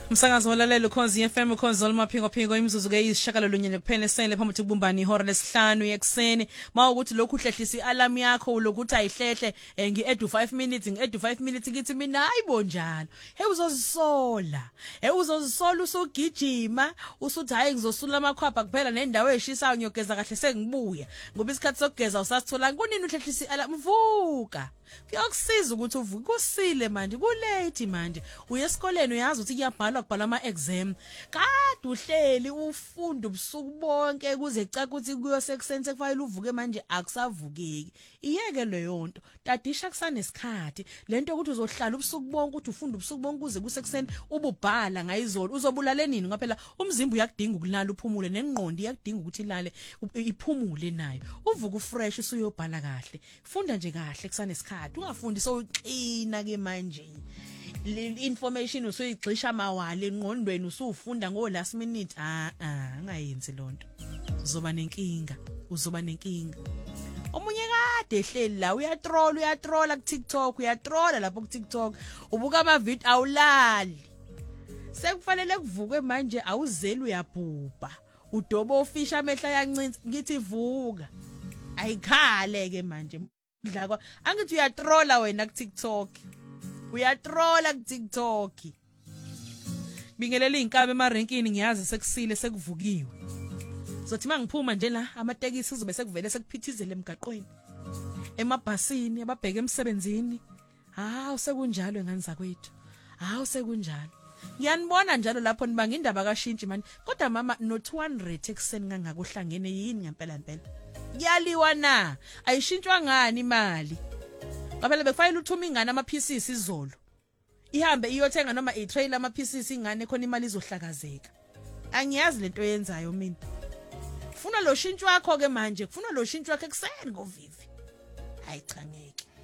Umsakazo walalelo Khonzi FM Khonzolo maphingo phingo imizuzu ke isishakalolunye kuphela senhle phambi kokubumbana ihora lesihlanu yekuseni mawukuthi lokhu uhlehlisa ialarm yakho lokuthi ayihlehle ngi-edu 5 minutes ngi-edu 5 minutes ngithi mina hayibo njalo uzozisola usugijima usuthi hayi ngizosula amakhwapha kuphela nendawo eshisayo ngiyogeza kahle sengibuya ngoba isikhathi sokugeza usasithola kunini uhlehlisa ialarm vuka kuyokusiza ukuthi uvuke kusile manje kulate manje uye esikoleni uyazi ukuthi kuyabhalwa kubhala ama-exam kade uhleli ufunda ubusuku bonke kuze caca ukuthi kuyosekuseni sekufanele uvuke manje akusavukeki iyeke leyo nto tadisha kusanesikhathi lento ukuthi uzohlala ubusuku bonke ukuthi ufunda ubusuku bonke kuze kusekuseni ububhala ngayizolo uzobulale nini ngoba phela umzimba uyakudinga ukulala uphumule nengqondo iyakudinga ukuthi ilale iphumule nayo uvuka ufresh usuyobhala kahle funda nje kahle kusanesikhathi ungafundi sowuqina ke manje information usuyigxisha mawale engqondweni usufunda ngo last minute angayenzi lonto uzoba nenkinga omunye kade ehleli la uyatrolla ku TikTok uyatrolla lapho ku TikTok ubuka ama video awulali sekufanele kuvuke manje awuzeli uyabhubha udobo ofisha amehla yancinci ngithi vuka ayikhale ke manje mdlaka angithi uyatrolla wena ku TikTok uyatrolla ku TikTok bingelela inkabe emarenkini ngiyazi sekusile sekuvukiwe zothi mangiphuma nje la amatekisi uzobe sekuvele sekuphithizele emgaqweni emabhasini ababheke emsebenzini sekunjalo engani zakwethu sekunjalo ngiyanibona njalo lapho nibanga indaba kashintshi manje kodwa mama no 200 ekseni ngangakuhlangene yini ngempela kuyaliwa na ayishintshwa ngani imali ngaphela bekufanele uthuma ingane ama-pieces izolo ihambe iyothenga noma i-trailer ama-pieces ingane khona imali izohlakazeka angiyazi lento yenzayo mina funa lo shintsho wakho ke manje funa lo shintsho wakho ekseni ngovivi hayi cha ngeke